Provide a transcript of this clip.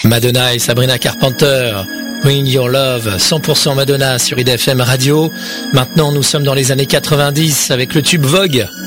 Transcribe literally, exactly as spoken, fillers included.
Madonna et Sabrina Carpenter, Bring Your Love, cent pour cent Madonna sur I D F M Radio. Maintenant, nous sommes dans les années quatre-vingt-dix avec le tube Vogue.